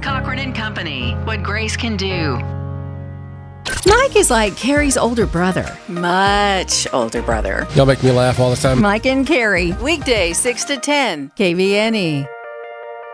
Cochran and Company, what Grace can do. Mike is like Carrie's older brother. Much older brother. Y'all make me laugh all the time. Mike and Carrie, weekdays 6 to 10, KVNE.